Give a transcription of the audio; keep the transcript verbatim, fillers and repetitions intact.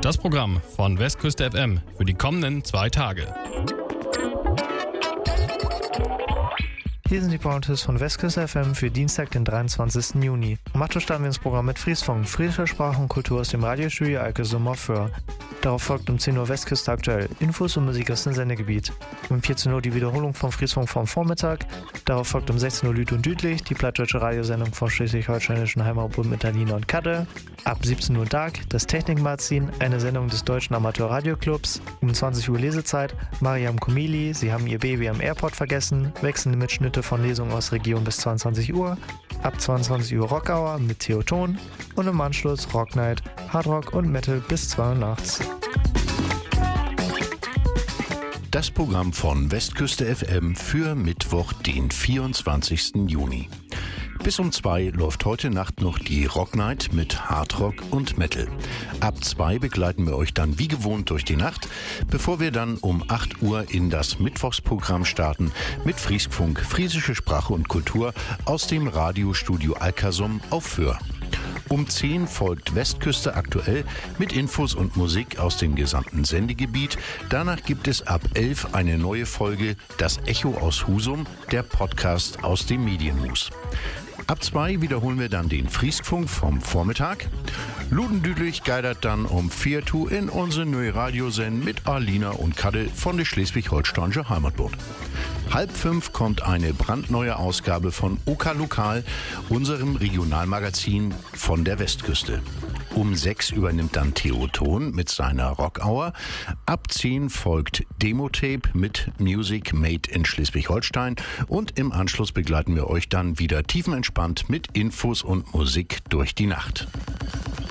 Das Programm von Westküste F M für die kommenden zwei Tage. Hier sind die Pointers von Westküste F M für Dienstag, den dreiundzwanzigsten Juni. Um acht Uhr starten wir ins Programm mit Friesfunk, friesische Sprache und Kultur aus dem Radiostudio Alkesum auf Föhr. Darauf folgt um zehn Uhr Westküste aktuell, Infos und Musik aus dem Sendegebiet. Um vierzehn Uhr die Wiederholung vom Friesfunk vom Vormittag. Darauf folgt um sechzehn Uhr Lüd und Düdlich, die plattdeutsche Radiosendung vom schleswig-holsteinischen Heimatbund mit Alina und Kadde. Ab siebzehn Uhr Dark, das Technikmagazin, eine Sendung des Deutschen Amateur-Radioclubs. Um zwanzig Uhr Lesezeit, Mariam Komili, Sie haben Ihr Baby am Airport vergessen, wechselnde Mitschnitte von Lesungen aus Region bis zweiundzwanzig Uhr. Ab zweiundzwanzig Uhr Rockhour mit Theoton und im Anschluss Rock Night, Hardrock und Metal bis zwei Uhr nachts. Das Programm von Westküste F M für Mittwoch, den vierundzwanzigsten Juni. Bis um zwei läuft heute Nacht noch die Rock Night mit Hardrock und Metal. Ab zwei begleiten wir euch dann wie gewohnt durch die Nacht, bevor wir dann um acht Uhr in das Mittwochsprogramm starten mit Friesfunk, friesische Sprache und Kultur aus dem Radiostudio Alkesum auf Föhr. Um zehn folgt Westküste aktuell mit Infos und Musik aus dem gesamten Sendegebiet. Danach gibt es ab elf eine neue Folge Das Echo aus Husum, der Podcast aus dem Medienhus. Ab zwei wiederholen wir dann den Friesfunk vom Vormittag. Ludendüdlich geidert dann um vier Uhr in unsere neue Radiosendung mit Alina und Kadde von der schleswig-holsteinische Heimatbund. Halb fünf kommt eine brandneue Ausgabe von Oka Lokal, unserem Regionalmagazin von der Westküste. Um sechs übernimmt dann Theoton mit seiner Rockhour. Ab zehn folgt Demotape mit Music Made in Schleswig-Holstein. Und im Anschluss begleiten wir euch dann wieder tiefenentspannt mit Infos und Musik durch die Nacht.